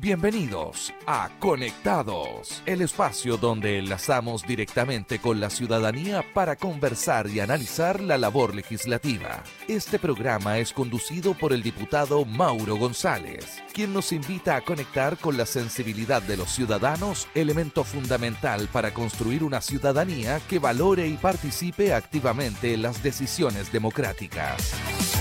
Bienvenidos a Conectados, el espacio donde enlazamos directamente con la ciudadanía para conversar y analizar la labor legislativa. Este programa es conducido por el diputado Mauro González, quien nos invita a conectar con la sensibilidad de los ciudadanos, elemento fundamental para construir una ciudadanía que valore y participe activamente en las decisiones democráticas.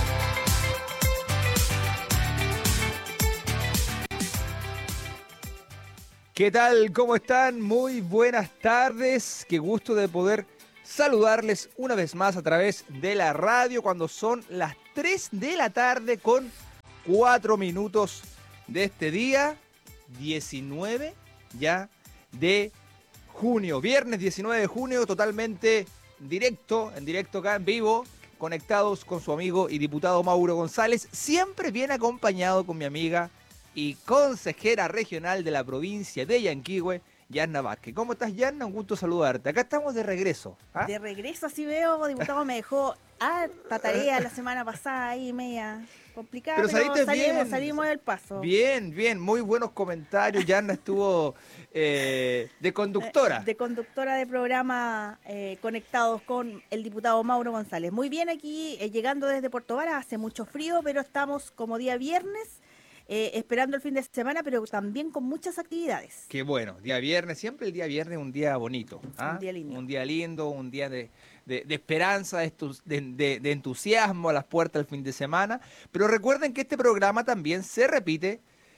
¿Qué tal? ¿Cómo están? Muy buenas tardes. Qué gusto de poder saludarles una vez más a través de la radio cuando son las 3 de la tarde con 4 minutos de este día 19 ya de junio. Viernes 19 de junio, totalmente en directo acá en vivo, conectados con su amigo y diputado Mauro González, siempre bien acompañado con mi amiga y consejera regional de la provincia de Yanquihue, Yanna Vázquez. ¿Cómo estás, Yanna? Un gusto saludarte. Acá estamos de regreso. ¿Ah? De regreso, así veo, diputado, me dejó harta tarea la semana pasada ahí, media complicada, pero salimos del paso. Bien, muy buenos comentarios. Yanna estuvo de conductora. De conductora de programa Conectados con el diputado Mauro González. Muy bien aquí, llegando desde Puerto Varas, hace mucho frío, pero estamos como día viernes, esperando el fin de semana, pero también con muchas actividades. Qué bueno, día viernes, siempre el día viernes es un día bonito. ¿Ah? Un día lindo, un día de esperanza, de entusiasmo a las puertas del fin de semana. Pero recuerden que este programa también se repite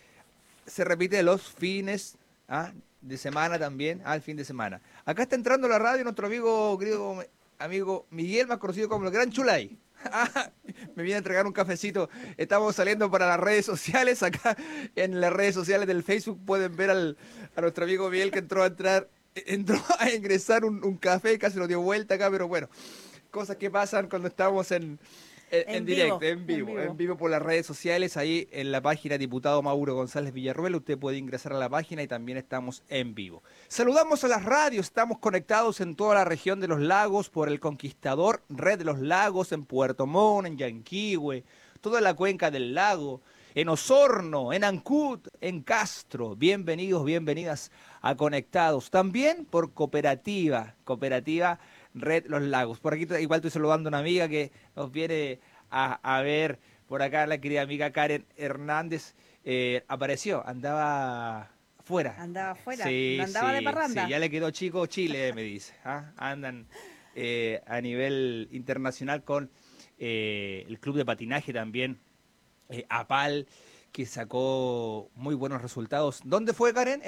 los fines de semana también, al fin de semana. Acá está entrando a la radio nuestro querido amigo Miguel, más conocido como el Gran Chulay. Me viene a entregar un cafecito. Estamos saliendo para las redes sociales. Acá en las redes sociales del Facebook pueden ver a nuestro amigo Miguel que entró a ingresar un café, casi nos dio vuelta acá, pero bueno, cosas que pasan cuando estamos en directo, en vivo por las redes sociales. Ahí en la página diputado Mauro González Villarruel usted puede ingresar a la página y también estamos en vivo. Saludamos a las radios, estamos conectados en toda la región de los lagos por el Conquistador, Red de los Lagos, en Puerto Montt, en Yanquihue, toda la cuenca del lago, en Osorno, en Ancud, en Castro. Bienvenidas a Conectados. También por Cooperativa Red Los Lagos. Por aquí igual estoy saludando a una amiga que nos viene a ver por acá, la querida amiga Karen Hernández. Apareció, andaba afuera. Sí, andaba de parranda. Sí, ya le quedó chico Chile, me dice. Andan a nivel internacional con el club de patinaje también, APAL, que sacó muy buenos resultados. ¿Dónde fue, Karen?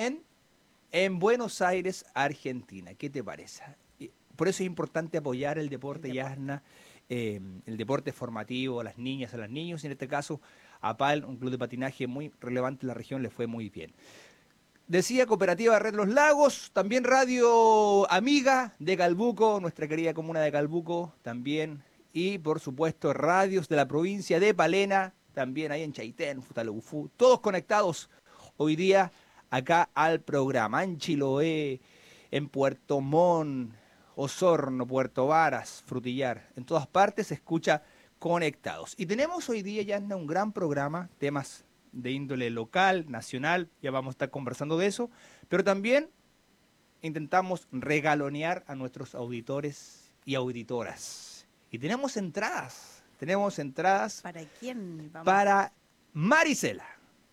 En Buenos Aires, Argentina. ¿Qué te parece? Por eso es importante apoyar el deporte, Yasna, el deporte formativo, a las niñas, a los niños, y en este caso APAL, un club de patinaje muy relevante en la región, le fue muy bien. Decía Cooperativa Red Los Lagos, también Radio Amiga de Calbuco, nuestra querida comuna de Calbuco también, y por supuesto radios de la provincia de Palena, también ahí en Chaitén, Futaleufú, todos conectados hoy día acá al programa, en Chiloé, en Puerto Montt, Osorno, Puerto Varas, Frutillar, en todas partes se escucha Conectados. Y tenemos hoy día, Yanna, un gran programa, temas de índole local, nacional, ya vamos a estar conversando de eso, pero también intentamos regalonear a nuestros auditores y auditoras. Y tenemos entradas. ¿Para quién? Para Marisela.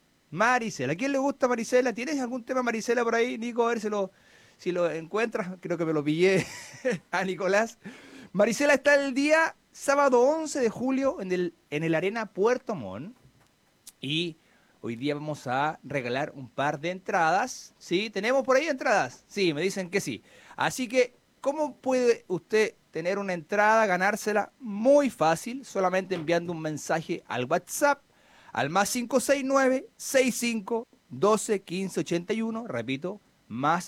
¿A quién le gusta Marisela? ¿Tienes algún tema, Marisela, por ahí, Nico? A ver si lo encuentras, creo que me lo pillé a Nicolás. Marisela está el día sábado 11 de julio en el Arena Puerto Montt. Y hoy día vamos a regalar un par de entradas. ¿Sí? ¿Tenemos por ahí entradas? Sí, me dicen que sí. Así que, ¿cómo puede usted tener una entrada, ganársela? Muy fácil, solamente enviando un mensaje al WhatsApp, al más 569-6512-1581. Repito, más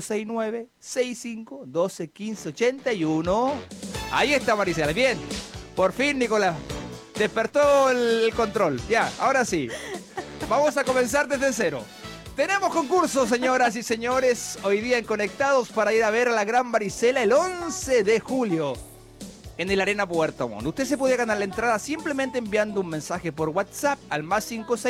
569-6512-1581. Ahí está Marisela, bien. Por fin, Nicolás, despertó el control. Ya, ahora sí. Vamos a comenzar desde cero. Tenemos concurso, señoras y señores, hoy día en Conectados para ir a ver a la gran Marisela el 11 de julio. en el Arena Puerto Montt. Usted se puede ganar la entrada simplemente enviando un mensaje por WhatsApp al más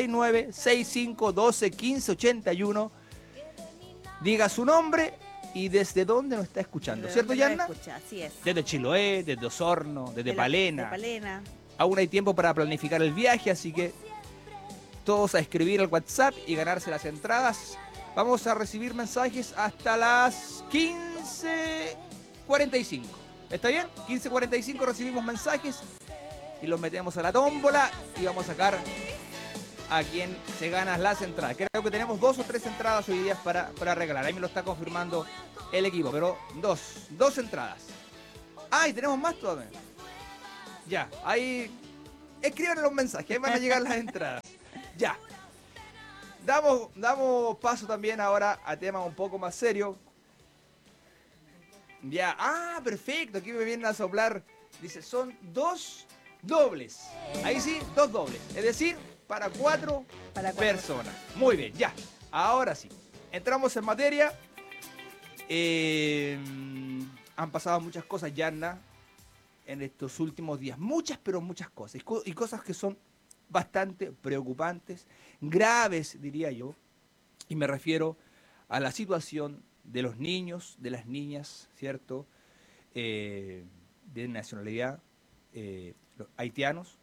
569-6512-1581. Diga su nombre y desde dónde nos está escuchando, ¿cierto, Yanna? Así es. Desde Chiloé, desde Osorno, desde Palena. De Palena. Aún hay tiempo para planificar el viaje, así que todos a escribir al WhatsApp y ganarse las entradas. Vamos a recibir mensajes hasta las 15:45. ¿Está bien? 15:45 recibimos mensajes y los metemos a la tómbola y vamos a sacar a quien se gana las entradas. Creo que tenemos 2 o 3 entradas hoy día para regalar. Ahí me lo está confirmando el equipo, pero dos entradas. Ah, y tenemos más todavía. Ya, ahí escriban los mensajes, ahí van a llegar las entradas. Ya. Damos paso también ahora a temas un poco más serios. Ya, perfecto, aquí me vienen a soplar. Dice, son 2 dobles. Ahí sí, 2 dobles. Es decir, para 4 personas. Muy bien, ya. Ahora sí. Entramos en materia. Han pasado muchas cosas, Yanna, en estos últimos días. Muchas, pero muchas cosas. Y cosas que son bastante preocupantes, graves, diría yo. Y me refiero a la situación de los niños, de las niñas, ¿cierto? De nacionalidad los haitianos,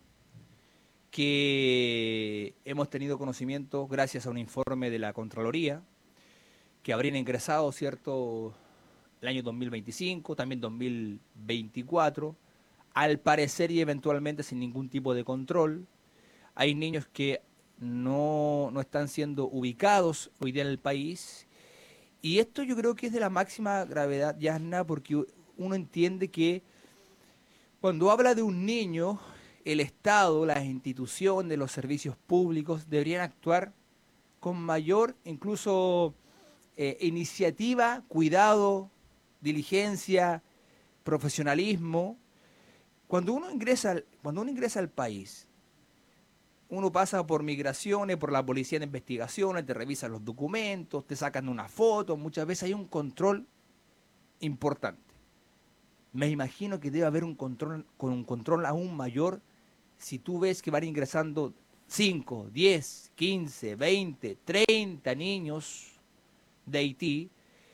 que hemos tenido conocimiento gracias a un informe de la Contraloría, que habrían ingresado, ¿cierto?, el año 2025, también 2024, al parecer y eventualmente sin ningún tipo de control. Hay niños que no están siendo ubicados hoy día en el país. Y esto yo creo que es de la máxima gravedad, Yasna, porque uno entiende que cuando habla de un niño, el Estado, las instituciones, los servicios públicos deberían actuar con mayor, incluso iniciativa, cuidado, diligencia, profesionalismo. Cuando uno ingresa al país, uno pasa por migraciones, por la policía de investigaciones, te revisan los documentos, te sacan una foto, muchas veces hay un control importante. Me imagino que debe haber un control aún mayor si tú ves que van ingresando 5, 10, 15, 20, 30 niños de Haití,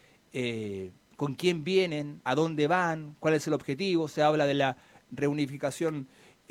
con quién vienen, a dónde van, cuál es el objetivo. Se habla de la reunificación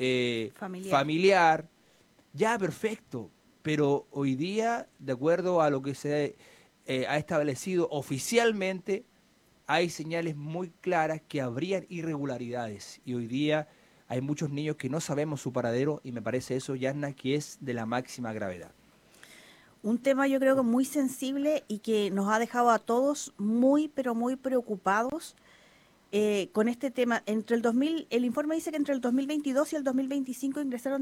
familiar. Ya, perfecto, pero hoy día, de acuerdo a lo que se ha establecido oficialmente, hay señales muy claras que habrían irregularidades. Y hoy día hay muchos niños que no sabemos su paradero y me parece eso, Yasna, que es de la máxima gravedad. Un tema yo creo que muy sensible y que nos ha dejado a todos muy, pero muy preocupados con este tema. El informe dice que entre el 2022 y el 2025 ingresaron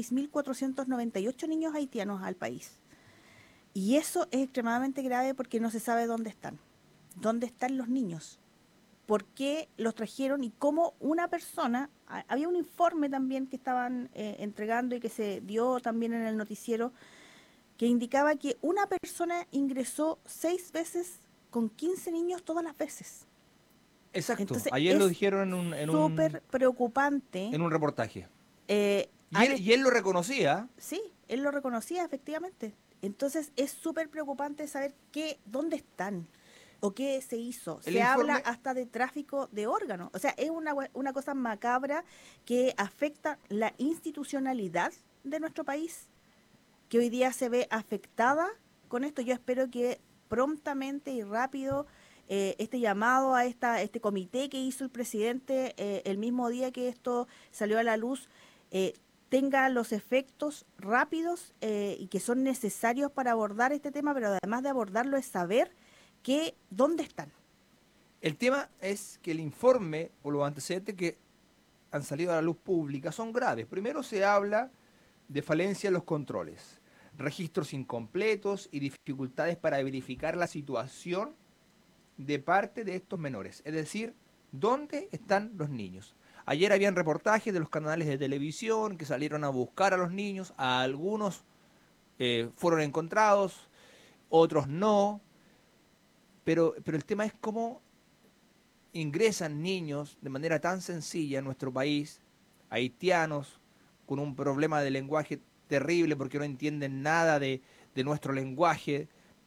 16.498 niños haitianos al país. Y eso es extremadamente grave porque no se sabe dónde están. ¿Dónde están los niños? ¿Por qué los trajeron? Y cómo una persona... Había un informe también que estaban entregando y que se dio también en el noticiero, que indicaba que una persona ingresó 6 veces con 15 niños todas las veces. Exacto. Entonces, ayer lo dijeron en un súper preocupante. En un reportaje. Y él lo reconocía. Sí, él lo reconocía efectivamente. Entonces es súper preocupante saber dónde están o qué se hizo. Se habla hasta de tráfico de órganos. O sea, es una cosa macabra que afecta la institucionalidad de nuestro país, que hoy día se ve afectada con esto. Yo espero que prontamente y rápido este llamado a este comité que hizo el presidente el mismo día que esto salió a la luz tenga los efectos rápidos y que son necesarios para abordar este tema, pero además de abordarlo es saber dónde están. El tema es que el informe o los antecedentes que han salido a la luz pública son graves. Primero se habla de falencia en los controles, registros incompletos y dificultades para verificar la situación de parte de estos menores. Es decir, ¿dónde están los niños? Ayer habían reportajes de los canales de televisión que salieron a buscar a los niños. A algunos fueron encontrados, otros no. Pero el tema es cómo ingresan niños de manera tan sencilla en nuestro país, haitianos, con un problema de lenguaje terrible porque no entienden nada de nuestro lenguaje,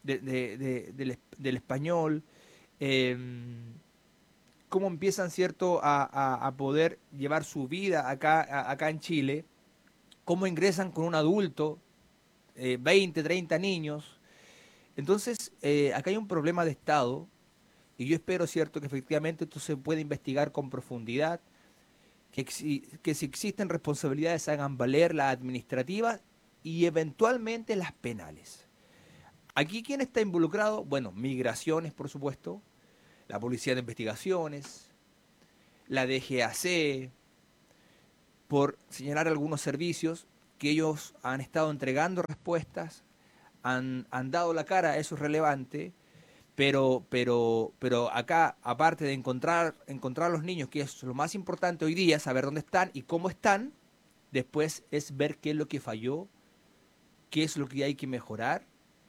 del español, eh, cómo empiezan, ¿cierto?, a poder llevar su vida acá en Chile, cómo ingresan con un adulto, 20, 30 niños. Entonces, acá hay un problema de Estado y yo espero, ¿cierto?, que efectivamente esto se pueda investigar con profundidad, que si existen responsabilidades se hagan valer las administrativas y eventualmente las penales. Aquí, ¿quién está involucrado? Bueno, migraciones, por supuesto, la Policía de Investigaciones, la DGAC, por señalar algunos servicios que ellos han estado entregando respuestas, han dado la cara, eso es relevante, pero acá, aparte de encontrar a los niños, que es lo más importante hoy día, saber dónde están y cómo están, después es ver qué es lo que falló, qué es lo que hay que mejorar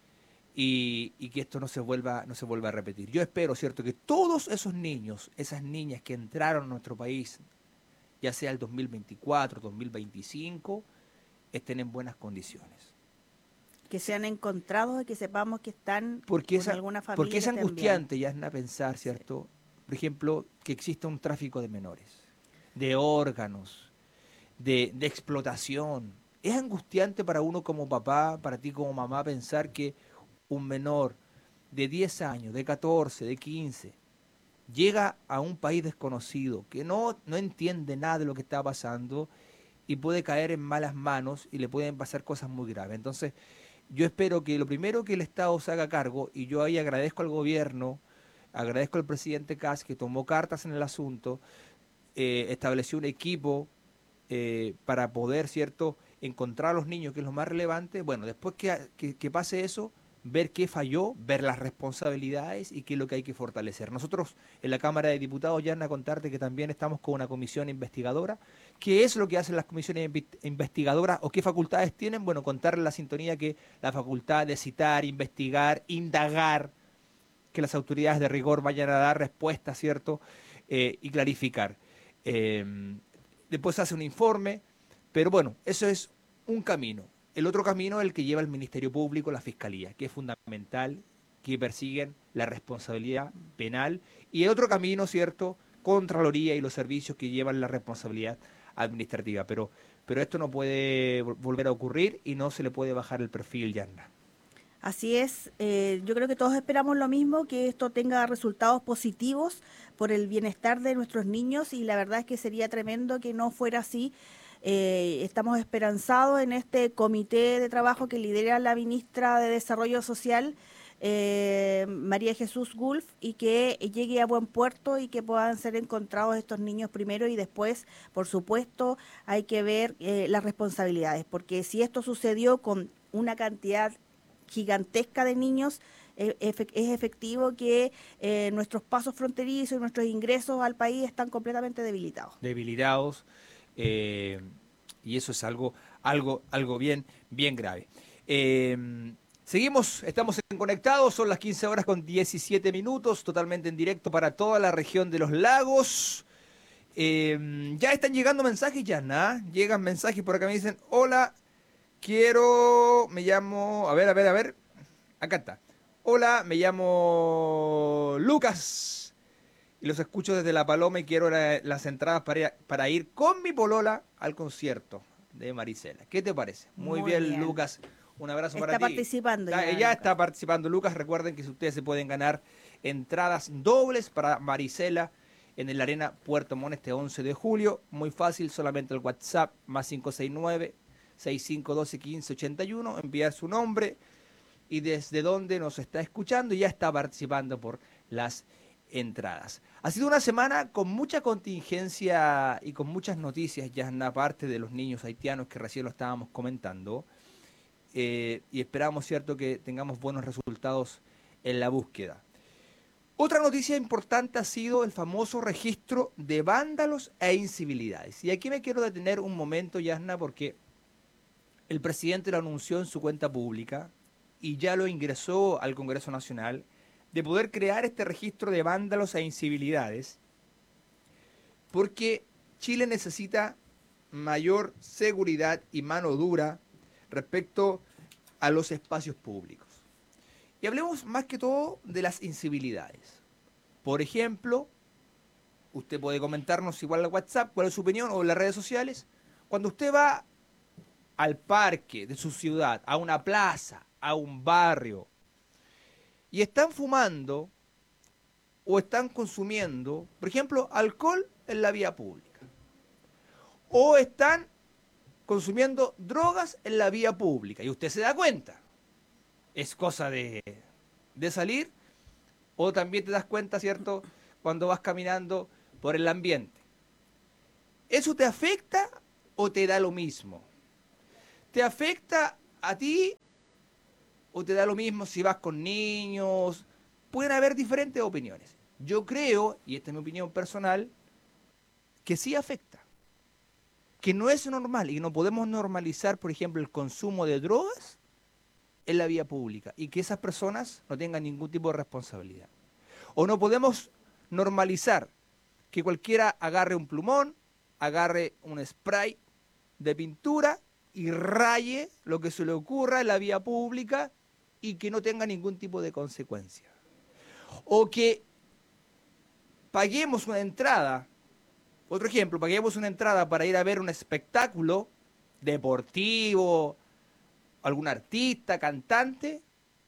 y que esto no se vuelva a repetir. Yo espero, ¿cierto?, que todos esos niños, esas niñas que entraron a nuestro país, ya sea el 2024, 2025, estén en buenas condiciones. Que sean encontrados y que sepamos que están Porque con alguna familia. porque es que estén angustiante, Yasna, pensar, ¿cierto? Sí. Por ejemplo, que exista un tráfico de menores, de órganos, de explotación. Es angustiante para uno como papá, para ti como mamá, pensar que un menor de 10 años, de 14, de 15, llega a un país desconocido, que no entiende nada de lo que está pasando y puede caer en malas manos y le pueden pasar cosas muy graves. Entonces, yo espero que lo primero que el Estado se haga cargo, y yo ahí agradezco al gobierno, agradezco al presidente Kast que tomó cartas en el asunto, estableció un equipo para poder, ¿cierto?, encontrar a los niños, que es lo más relevante. Bueno, después que pase eso, ver qué falló, ver las responsabilidades y qué es lo que hay que fortalecer. Nosotros en la Cámara de Diputados, ya a contarte que también estamos con una comisión investigadora. ¿Qué es lo que hacen las comisiones investigadoras o qué facultades tienen? Bueno, contarles la sintonía que la facultad de citar, investigar, indagar, que las autoridades de rigor vayan a dar respuestas, ¿cierto? Y clarificar. Después se hace un informe, pero bueno, eso es un camino. El otro camino es el que lleva el Ministerio Público, la Fiscalía, que es fundamental, que persiguen la responsabilidad penal. Y el otro camino, ¿cierto?, Contraloría y los servicios que llevan la responsabilidad administrativa. Pero esto no puede volver a ocurrir y no se le puede bajar el perfil, Yanna. Así es, yo creo que todos esperamos lo mismo, que esto tenga resultados positivos por el bienestar de nuestros niños y la verdad es que sería tremendo que no fuera así. Estamos esperanzados en este comité de trabajo que lidera la ministra de Desarrollo Social, María Jesús Gulf, y que llegue a buen puerto y que puedan ser encontrados estos niños primero y después, por supuesto, hay que ver las responsabilidades, porque si esto sucedió con una cantidad gigantesca de niños, es efectivo que nuestros pasos fronterizos y nuestros ingresos al país están completamente debilitados. Debilitados, y eso es algo bien grave. Seguimos, estamos en Conectados, son las 15 horas con 17 minutos, totalmente en directo para toda la región de los lagos. Ya están llegando mensajes, ya nada, llegan mensajes por acá, me dicen, hola, me llamo, a ver, acá está. Hola, me llamo Lucas y los escucho desde La Paloma y quiero las entradas para ir con mi polola al concierto de Marisela. ¿Qué te parece? Muy bien, Lucas. Un abrazo para ti. Está participando ya. Ya está participando, Lucas. Recuerden que ustedes se pueden ganar entradas dobles para Marisela en el Arena Puerto Montt este 11 de julio. Muy fácil, solamente el WhatsApp más 569-6512-1581, enviar su nombre y desde dónde nos está escuchando y ya está participando por las entradas. Ha sido una semana con mucha contingencia y con muchas noticias, ya en la parte de los niños haitianos que recién lo estábamos comentando, y esperamos, cierto, que tengamos buenos resultados en la búsqueda. Otra noticia importante ha sido el famoso registro de vándalos e incivilidades. Y aquí me quiero detener un momento, Yasna, porque el presidente lo anunció en su cuenta pública y ya lo ingresó al Congreso Nacional, de poder crear este registro de vándalos e incivilidades porque Chile necesita mayor seguridad y mano dura respecto a los espacios públicos. Y hablemos más que todo de las incivilidades. Por ejemplo, usted puede comentarnos igual al WhatsApp cuál es su opinión o en las redes sociales. Cuando usted va al parque de su ciudad, a una plaza, a un barrio, y están fumando o están consumiendo, por ejemplo, alcohol en la vía pública, o están consumiendo drogas en la vía pública, y usted se da cuenta, es cosa de salir, o también te das cuenta, ¿cierto?, cuando vas caminando por el ambiente. ¿Eso te afecta o te da lo mismo? ¿Te afecta a ti o te da lo mismo si vas con niños? Pueden haber diferentes opiniones. Yo creo, y esta es mi opinión personal, que sí afecta. Que no es normal y no podemos normalizar, por ejemplo, el consumo de drogas en la vía pública y que esas personas no tengan ningún tipo de responsabilidad. O no podemos normalizar que cualquiera agarre un plumón, agarre un spray de pintura y raye lo que se le ocurra en la vía pública y que no tenga ningún tipo de consecuencia. O que paguemos una entrada, otro ejemplo, paguemos una entrada para ir a ver un espectáculo deportivo, algún artista, cantante,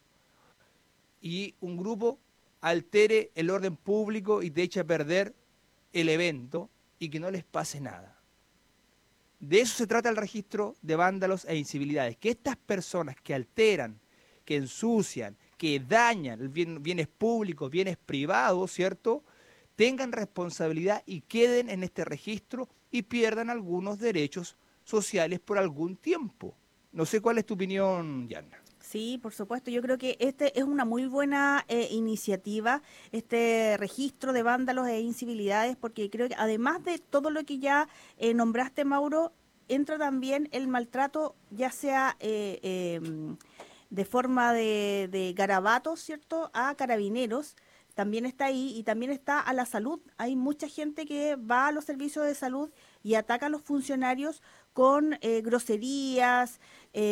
y un grupo altere el orden público y te eche a perder el evento y que no les pase nada. De eso se trata el registro de vándalos e incivilidades, que estas personas que alteran, que ensucian, que dañan bienes públicos, bienes privados, ¿cierto?, tengan responsabilidad y queden en este registro y pierdan algunos derechos sociales por algún tiempo. No sé cuál es tu opinión, Yanna. Sí, por supuesto. Yo creo que este es una muy buena iniciativa, este registro de vándalos e incivilidades, porque creo que además de todo lo que ya nombraste, Mauro, entra también el maltrato, ya sea de forma de garabatos, ¿cierto?, a carabineros. También está ahí y también está a la salud. Hay mucha gente que va a los servicios de salud y ataca a los funcionarios con groserías,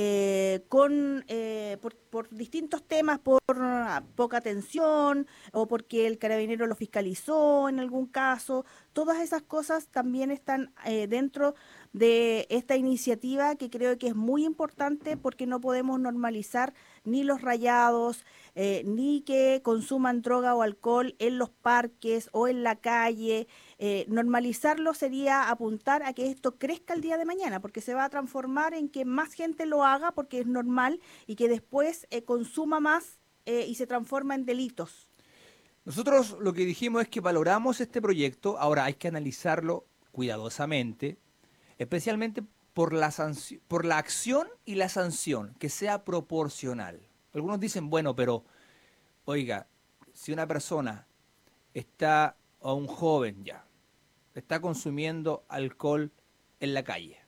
por distintos temas, por poca atención o porque el carabinero lo fiscalizó en algún caso. Todas esas cosas también están dentro de esta iniciativa que creo que es muy importante porque no podemos normalizar ni los rayados, ni que consuman droga o alcohol en los parques o en la calle. Normalizarlo sería apuntar a que esto crezca el día de mañana, porque se va a transformar en que más gente lo haga porque es normal y que después consuma más y se transforma en delitos. Nosotros lo que dijimos es que valoramos este proyecto, ahora hay que analizarlo cuidadosamente, especialmente por la acción y la sanción, que sea proporcional. Algunos dicen, bueno, pero, oiga, si una persona está, o un joven ya, está consumiendo alcohol en la calle,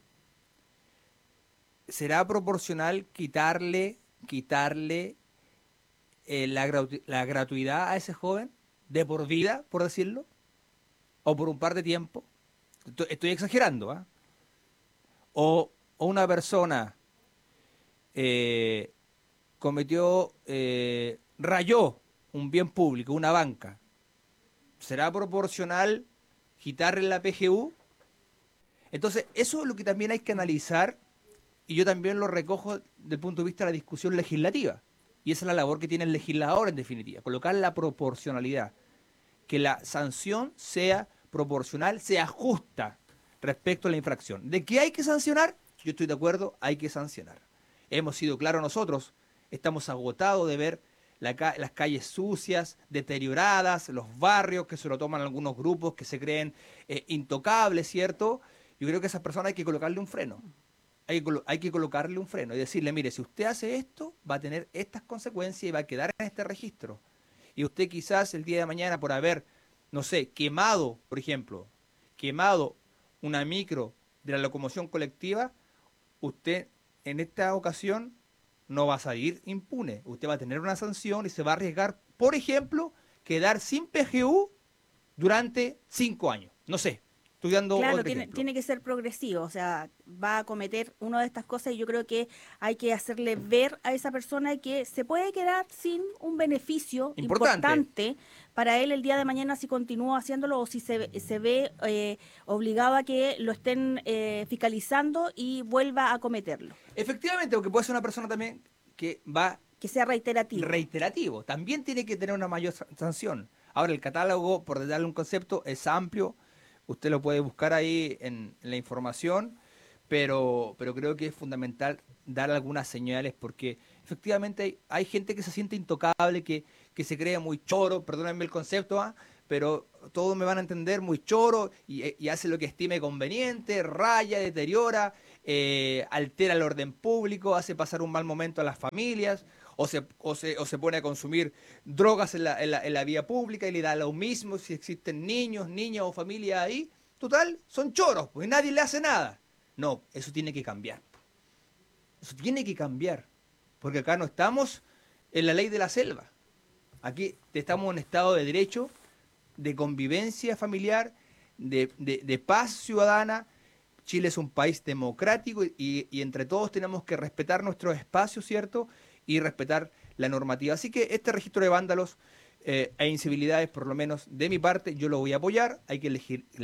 ¿será proporcional quitarle la gratuidad a ese joven de por vida, por decirlo? ¿O por un par de tiempo? Estoy exagerando, ¿ah? O una persona rayó un bien público, una banca, ¿será proporcional quitarle la PGU? Entonces, eso es lo que también hay que analizar y yo también lo recojo desde el punto de vista de la discusión legislativa. Y esa es la labor que tiene el legislador en definitiva, colocar la proporcionalidad, que la sanción sea proporcional, sea justa respecto a la infracción. ¿De qué hay que sancionar? Yo estoy de acuerdo, hay que sancionar. Hemos sido claros nosotros, estamos agotados de ver las calles sucias, deterioradas, los barrios que se lo toman algunos grupos que se creen intocables, ¿cierto? Yo creo que a esas personas hay que colocarle un freno. Hay que colocarle un freno y decirle, mire, si usted hace esto, va a tener estas consecuencias y va a quedar en este registro. Y usted quizás el día de mañana por haber, no sé, quemado, por ejemplo, quemado una micro de la locomoción colectiva, usted en esta ocasión no va a salir impune. Usted va a tener una sanción y se va a arriesgar, por ejemplo, quedar sin PGU durante 5 años. No sé, Estoy dando Claro, otro tiene, ejemplo. tiene que ser progresivo, o sea, va a cometer una de estas cosas y yo creo que hay que hacerle ver a esa persona que se puede quedar sin un beneficio Importante. importante para él el día de mañana si continúa haciéndolo o si se ve obligado a que lo estén fiscalizando y vuelva a cometerlo, Efectivamente, porque puede ser una persona también que va que sea reiterativo. reiterativo. También tiene que tener una mayor sanción. Ahora, el catálogo, por darle un concepto, es amplio. Usted lo puede buscar ahí en la información, pero creo que es fundamental dar algunas señales porque efectivamente hay gente que se siente intocable, que se cree muy choro, perdónenme el concepto, pero todos me van a entender, muy choro y hace lo que estime conveniente, raya, deteriora, altera el orden público, hace pasar un mal momento a las familias. O se pone a consumir drogas en la vía pública y le da lo mismo si existen niños, niñas o familias ahí. Total, son choros, pues y nadie le hace nada. No, eso tiene que cambiar. Eso tiene que cambiar. Porque acá no estamos en la ley de la selva. Aquí estamos en un estado de derecho, de convivencia familiar, de paz ciudadana. Chile es un país democrático y entre todos tenemos que respetar nuestros espacios, ¿cierto? Y respetar la normativa. Así que este registro de vándalos e incivilidades, por lo menos de mi parte, yo lo voy a apoyar. Hay que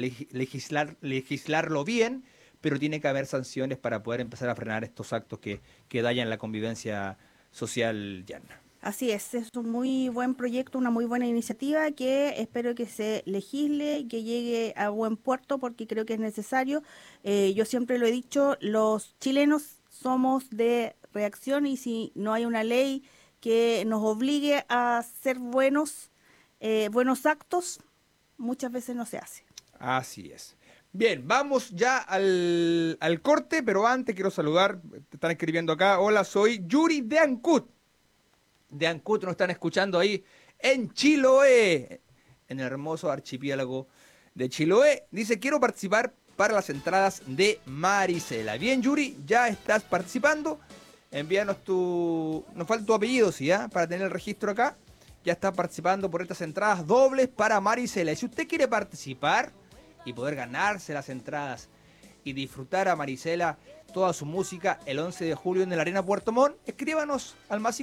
legislarlo bien, pero tiene que haber sanciones para poder empezar a frenar estos actos que dañan la convivencia social llana. Así es un muy buen proyecto, una muy buena iniciativa que espero que se legisle y que llegue a buen puerto porque creo que es necesario. Yo siempre lo he dicho, los chilenos somos de reacción y si no hay una ley que nos obligue a hacer buenos actos, muchas veces no se hace. Así es. Bien, vamos ya al corte, pero antes quiero saludar, te están escribiendo acá, hola, soy Yuri de Ancut. De Ancut nos están escuchando ahí en Chiloé, en el hermoso archipiélago de Chiloé. Dice, quiero participar para las entradas de Marisela. Bien, Yuri, ya estás participando. Envíanos nos falta tu apellido, ¿sí? Para tener el registro acá. Ya estás participando por estas entradas dobles para Marisela. Y si usted quiere participar y poder ganarse las entradas y disfrutar a Marisela toda su música el 11 de julio en el Arena Puerto Montt, escríbanos al más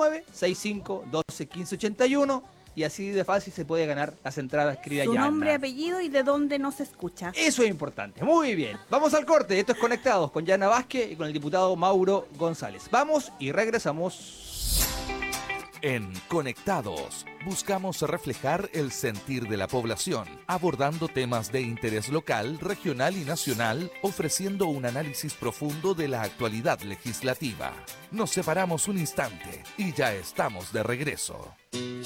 569-6512-1581 y así de fácil se puede ganar las entradas, querida Su Yana. nombre, apellido y de dónde nos escucha. Eso es importante. Muy bien. Vamos al corte. Esto es Conectados con Yana Vázquez y con el diputado Mauro González. Vamos y regresamos. En Conectados, buscamos reflejar el sentir de la población, abordando temas de interés local, regional y nacional, ofreciendo un análisis profundo de la actualidad legislativa. Nos separamos un instante y ya estamos de regreso.